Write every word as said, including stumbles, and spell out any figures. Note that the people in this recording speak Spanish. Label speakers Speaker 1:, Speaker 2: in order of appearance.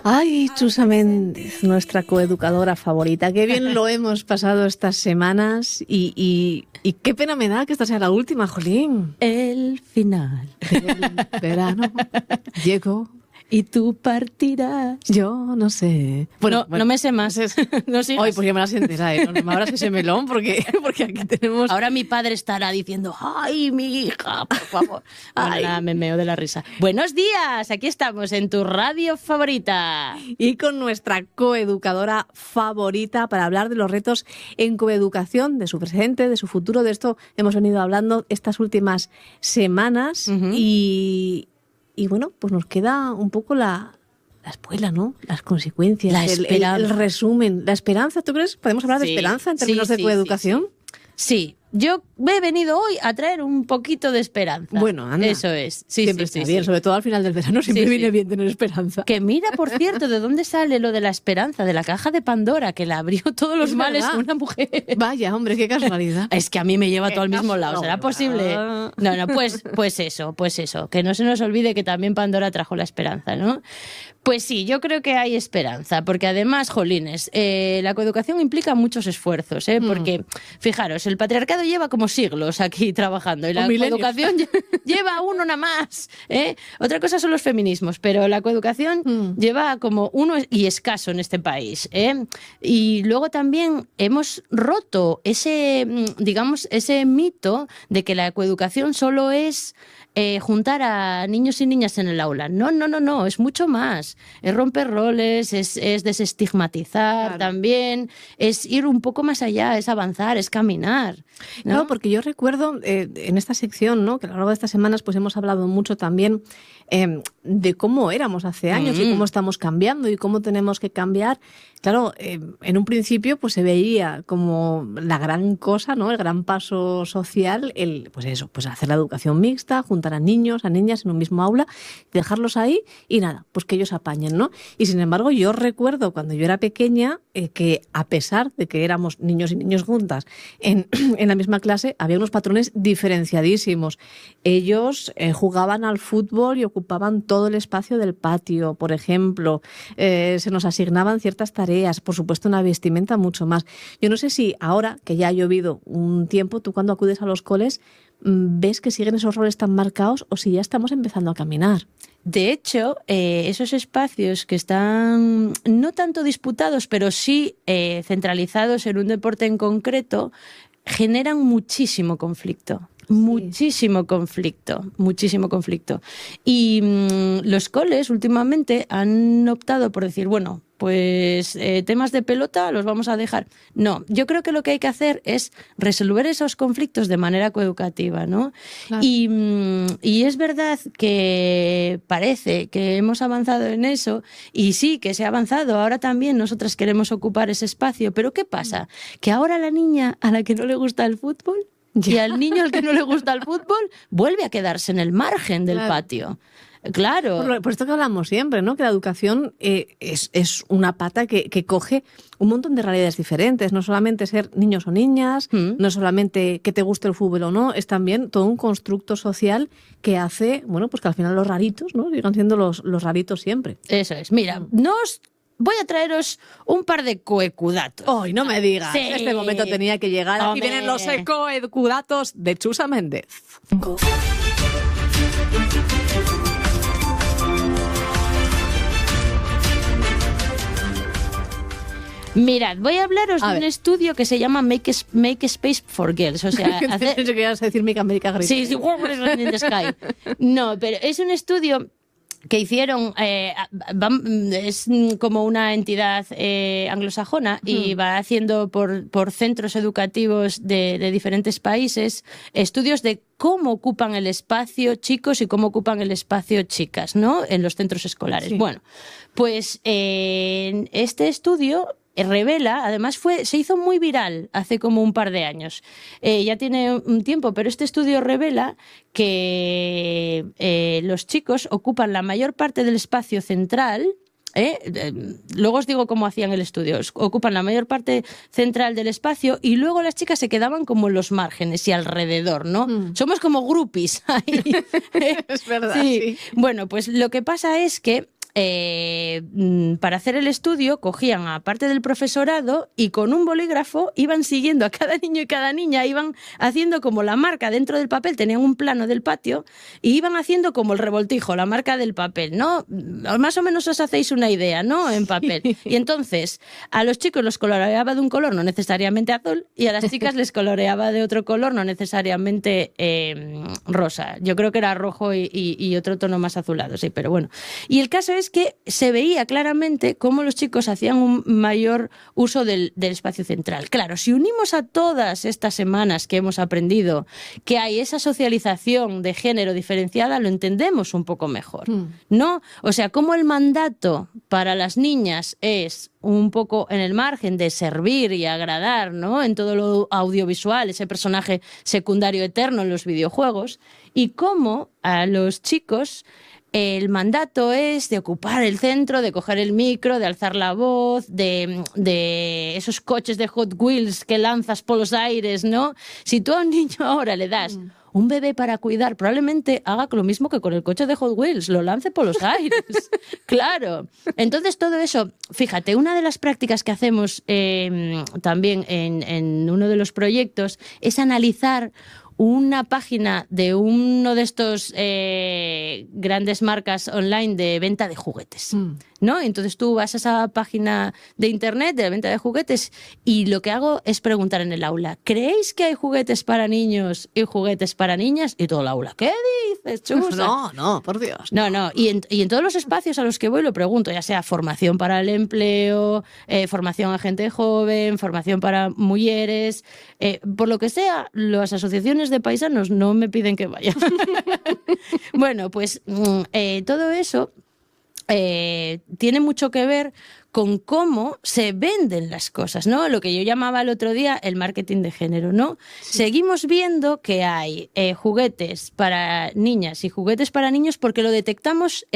Speaker 1: Ay, Chusa Méndez, nuestra coeducadora favorita. Qué bien lo hemos pasado estas semanas y, y, y qué pena me da que esta sea la última, jolín.
Speaker 2: El final
Speaker 1: del verano llegó.
Speaker 2: Y tú partirás.
Speaker 1: Yo no sé.
Speaker 2: Bueno, no, bueno, no me sé más.
Speaker 1: No sé. Hoy, pues ya me las entera, ¿eh? No, no me abras ese melón porque, porque aquí tenemos...
Speaker 2: Ahora mi padre estará diciendo, ¡ay, mi hija, por favor! Bueno, nada, me meo de la risa. Buenos días, aquí estamos en tu radio favorita.
Speaker 1: Y con nuestra coeducadora favorita para hablar de los retos en coeducación, de su presente, de su futuro. De esto hemos venido hablando estas últimas semanas. Uh-huh. y... Y bueno, pues nos queda un poco la, la espuela, ¿no? Las consecuencias,
Speaker 2: la
Speaker 1: el, el, el resumen. La esperanza, ¿tú crees? ¿Podemos hablar sí, de esperanza en términos sí, de sí, coeducación?
Speaker 2: Sí, sí. sí, yo he venido hoy a traer un poquito de esperanza.
Speaker 1: Bueno, anda.
Speaker 2: Eso es. Sí,
Speaker 1: siempre
Speaker 2: sí,
Speaker 1: está
Speaker 2: sí,
Speaker 1: bien,
Speaker 2: sí.
Speaker 1: sobre todo al final del verano siempre sí, viene sí. bien tener esperanza.
Speaker 2: Que mira, por cierto, de dónde sale lo de la esperanza, de la caja de Pandora, que la abrió todos los
Speaker 1: es
Speaker 2: males
Speaker 1: verdad.
Speaker 2: Una mujer.
Speaker 1: Vaya, hombre, qué casualidad.
Speaker 2: Es que a mí me lleva todo al mismo lado, ¿será posible? No, no, pues, pues eso, pues eso. Que no se nos olvide que también Pandora trajo la esperanza, ¿no? Pues sí, yo creo que hay esperanza, porque además, jolines, eh, la coeducación implica muchos esfuerzos, ¿eh? Porque, mm. fijaros, el patriarcado lleva como siglos aquí trabajando y la coeducación lleva uno nada más, ¿eh? Otra cosa son los feminismos, pero la coeducación mm. lleva como uno y escaso en este país, ¿eh? Y luego también hemos roto ese, digamos, ese mito de que la coeducación solo es Eh, juntar a niños y niñas en el aula. No, no, no, no, es mucho más. Es romper roles, es, es desestigmatizar claro. también, es ir un poco más allá, es avanzar, es caminar. No,
Speaker 1: no porque yo recuerdo eh, en esta sección, ¿no? Que a lo largo de estas semanas pues hemos hablado mucho también eh, de cómo éramos hace años mm. y cómo estamos cambiando y cómo tenemos que cambiar. Claro, eh, en un principio pues se veía como la gran cosa, ¿no? El gran paso social, el pues eso, pues hacer la educación mixta, juntar a niños, a niñas en un mismo aula, dejarlos ahí y nada, pues que ellos apañen, ¿no? Y sin embargo, yo recuerdo cuando yo era pequeña eh, que a pesar de que éramos niños y niñas juntas en, en la misma clase, había unos patrones diferenciadísimos. Ellos eh, jugaban al fútbol y ocupaban todo el espacio del patio, por ejemplo. Eh, se nos asignaban ciertas tareas, por supuesto una vestimenta mucho más. Yo no sé si ahora, que ya ha llovido un tiempo, tú cuando acudes a los coles, ¿ves que siguen esos roles tan marcados o si ya estamos empezando a caminar?
Speaker 2: De hecho, eh, esos espacios que están no tanto disputados, pero sí eh, centralizados en un deporte en concreto, generan muchísimo conflicto. Sí. Muchísimo conflicto, muchísimo conflicto. Y mmm, los coles últimamente han optado por decir, bueno, pues eh, temas de pelota los vamos a dejar. No, yo creo que lo que hay que hacer es resolver esos conflictos de manera coeducativa, ¿no? Claro. Y, mmm, y es verdad que parece que hemos avanzado en eso y sí, que se ha avanzado. Ahora también nosotras queremos ocupar ese espacio. Pero ¿qué pasa? Que ahora la niña a la que no le gusta el fútbol y al niño al que no le gusta el fútbol vuelve a quedarse en el margen del claro. patio. Claro.
Speaker 1: Por, por esto que hablamos siempre, ¿no? Que la educación eh, es, es una pata que, que coge un montón de realidades diferentes. No solamente ser niños o niñas, mm. no solamente que te guste el fútbol o no, es también todo un constructo social que hace, bueno, pues que al final los raritos, ¿no? Sigan siendo los, los raritos siempre.
Speaker 2: Eso es. Mira, nos... voy a traeros un par de coecudatos.
Speaker 1: ¡Ay, no me digas! Sí. Este momento tenía que llegar. Aquí
Speaker 2: Hombre.
Speaker 1: vienen los coecudatos de Chusa Méndez.
Speaker 2: Mirad, voy a hablaros
Speaker 1: a
Speaker 2: de
Speaker 1: ver.
Speaker 2: un estudio que se llama Make, Make Space for Girls. O sea,
Speaker 1: hacer... Pensé que ibas a decir Make America Great.
Speaker 2: Sí, sí, in the sky. No, pero es un estudio que hicieron, eh, es como una entidad eh, anglosajona mm. y va haciendo por, por centros educativos de, de diferentes países estudios de cómo ocupan el espacio chicos y cómo ocupan el espacio chicas, ¿no? En los centros escolares. Sí. Bueno, pues eh, este estudio revela, además fue, se hizo muy viral hace como un par de años, eh, ya tiene un tiempo, pero este estudio revela que eh, los chicos ocupan la mayor parte del espacio central. ¿Eh? Luego os digo cómo hacían el estudio. Ocupan la mayor parte central del espacio y luego las chicas se quedaban como en los márgenes y alrededor, ¿no? Mm. Somos como groupies ahí.
Speaker 1: Es verdad,
Speaker 2: sí.
Speaker 1: sí.
Speaker 2: Bueno, pues lo que pasa es que eh, para hacer el estudio cogían a parte del profesorado y con un bolígrafo iban siguiendo a cada niño y cada niña, iban haciendo como la marca dentro del papel, tenían un plano del patio y iban haciendo como el revoltijo, la marca del papel, ¿no? Más o menos os hacéis una idea, ¿no? En papel. Y entonces a los chicos los coloreaba de un color, no necesariamente azul, y a las chicas les coloreaba de otro color, no necesariamente eh, rosa. Yo creo que era rojo y, y, y otro tono más azulado, sí, pero bueno. Y el caso es que se veía claramente cómo los chicos hacían un mayor uso del, del espacio central. Claro, si unimos a todas estas semanas que hemos aprendido que hay esa socialización de género diferenciada, lo entendemos un poco mejor, ¿no? O sea, cómo el mandato para las niñas es un poco en el margen de servir y agradar, ¿no? En todo lo audiovisual, ese personaje secundario eterno en los videojuegos, y cómo a los chicos el mandato es de ocupar el centro, de coger el micro, de alzar la voz, de, de esos coches de Hot Wheels que lanzas por los aires, ¿no? Si tú a un niño ahora le das mm. un bebé para cuidar, probablemente haga lo mismo que con el coche de Hot Wheels, lo lance por los aires. Claro. Entonces todo eso, fíjate, una de las prácticas que hacemos eh, también en, en uno de los proyectos es analizar una página de uno de estos eh, grandes marcas online de venta de juguetes, mm. ¿no? Entonces tú vas a esa página de internet de la venta de juguetes y lo que hago es preguntar en el aula, ¿creéis que hay juguetes para niños y juguetes para niñas? Y todo el aula, ¿qué dices, chusa?
Speaker 1: No, no, por Dios.
Speaker 2: No, no, y en, y en todos los espacios a los que voy lo pregunto, ya sea formación para el empleo, eh, formación a gente joven, formación para mujeres, eh, por lo que sea, las asociaciones de paisanos no me piden que vaya. Bueno, pues eh, todo eso eh, tiene mucho que ver con cómo se venden las cosas, ¿no? Lo que yo llamaba el otro día el marketing de género, ¿no? Sí. Seguimos viendo que hay eh, juguetes para niñas y juguetes para niños porque lo detectamos